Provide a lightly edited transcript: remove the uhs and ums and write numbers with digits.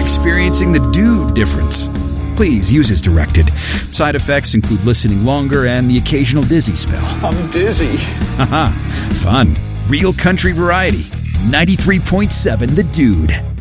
experiencing the dude difference. Please use as directed. Side effects include listening longer and the occasional dizzy spell. I'm dizzy. Haha, fun. Real country variety. 93.7 The Dude.